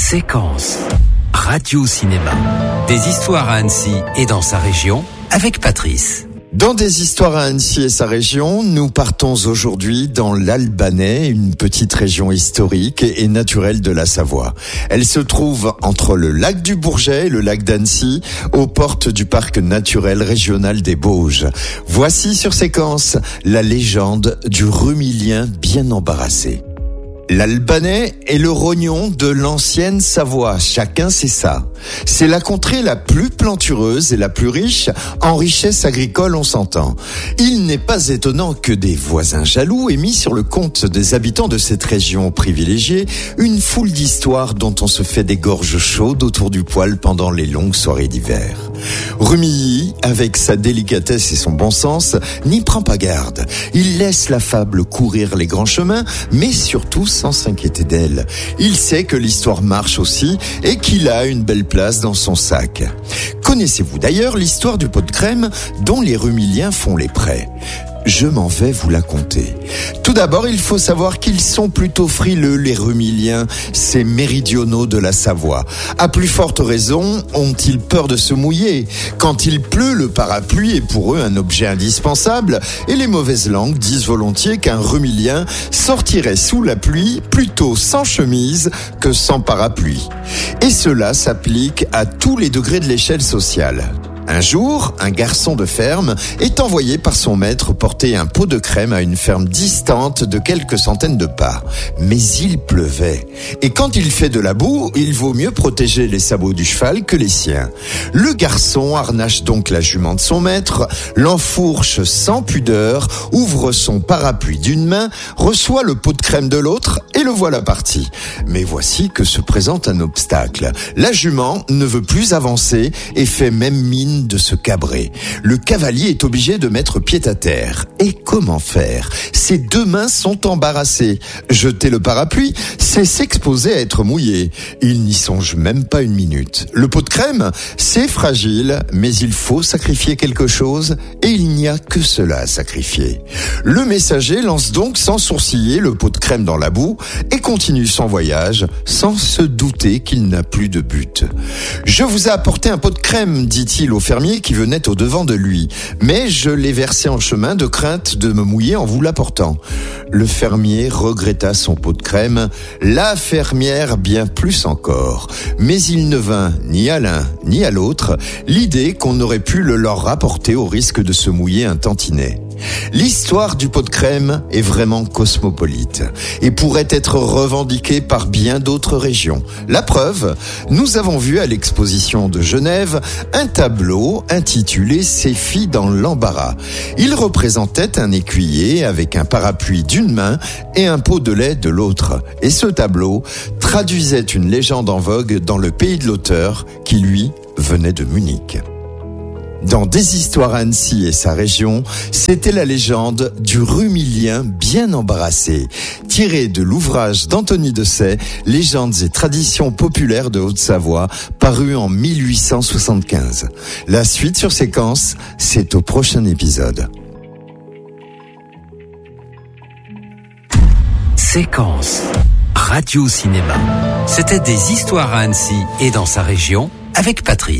Séquence Radio-Cinéma. Des histoires à Annecy et dans sa région avec Patrice. Dans des histoires à Annecy et sa région, nous partons aujourd'hui dans l'Albanais, une petite région historique et naturelle de la Savoie. Elle se trouve entre le lac du Bourget et le lac d'Annecy, aux portes du parc naturel régional des Bauges. Voici sur Séquence la légende du Rumilien bien embarrassé. L'Albanais est le rognon de l'ancienne Savoie, chacun sait ça. C'est la contrée la plus plantureuse et la plus riche en richesse agricole, on s'entend. Il n'est pas étonnant que des voisins jaloux aient mis sur le compte des habitants de cette région privilégiée une foule d'histoires dont on se fait des gorges chaudes autour du poêle pendant les longues soirées d'hiver. Rumilly, avec sa délicatesse et son bon sens, n'y prend pas garde. Il laisse la fable courir les grands chemins, mais surtout sans s'inquiéter d'elle. Il sait que l'histoire marche aussi et qu'il a une belle place dans son sac. Connaissez-vous d'ailleurs l'histoire du pot de crème dont les Rumiliens font les prêts ? Je m'en vais vous la conter. Tout d'abord, il faut savoir qu'ils sont plutôt frileux, les Rumiliens, ces méridionaux de la Savoie. À plus forte raison, ont-ils peur de se mouiller. Quand il pleut, le parapluie est pour eux un objet indispensable, et les mauvaises langues disent volontiers qu'un Rumilien sortirait sous la pluie plutôt sans chemise que sans parapluie. Et cela s'applique à tous les degrés de l'échelle sociale. Un jour, un garçon de ferme est envoyé par son maître porter un pot de crème à une ferme distante de quelques centaines de pas. Mais il pleuvait. Et quand il fait de la boue, il vaut mieux protéger les sabots du cheval que les siens. Le garçon harnache donc la jument de son maître, l'enfourche sans pudeur, ouvre son parapluie d'une main, reçoit le pot de crème de l'autre et le voilà parti. Mais voici que se présente un obstacle. La jument ne veut plus avancer et fait même mine de se cabrer. Le cavalier est obligé de mettre pied à terre. Et comment faire ? Ses deux mains sont embarrassées. Jeter le parapluie, c'est s'exposer à être mouillé. Il n'y songe même pas une minute. Le pot de crème, c'est fragile, mais il faut sacrifier quelque chose et il n'y a que cela à sacrifier. Le messager lance donc sans sourciller le pot de crème dans la boue et continue son voyage sans se douter qu'il n'a plus de but. « Je vous ai apporté un pot de crème », dit-il au fermier qui venait au devant de lui, mais je l'ai versé en chemin de crainte de me mouiller en vous l'apportant. Le fermier regretta son pot de crème, la fermière bien plus encore, mais il ne vint ni à l'un ni à l'autre l'idée qu'on aurait pu le leur rapporter au risque de se mouiller un tantinet. L'histoire du pot de crème est vraiment cosmopolite et pourrait être revendiquée par bien d'autres régions. La preuve, nous avons vu à l'exposition de Genève un tableau intitulé « Ces filles dans l'embarras ». Il représentait un écuyer avec un parapluie d'une main et un pot de lait de l'autre. Et ce tableau traduisait une légende en vogue dans le pays de l'auteur qui, lui, venait de Munich. Dans Des histoires à Annecy et sa région, c'était la légende du Rumilien bien embarrassé, tirée de l'ouvrage d'Anthony Dessay, Légendes et traditions populaires de Haute-Savoie, paru en 1875. La suite sur Séquence, c'est au prochain épisode. Séquence Radio-Cinéma. C'était Des histoires à Annecy et dans sa région avec Patrice.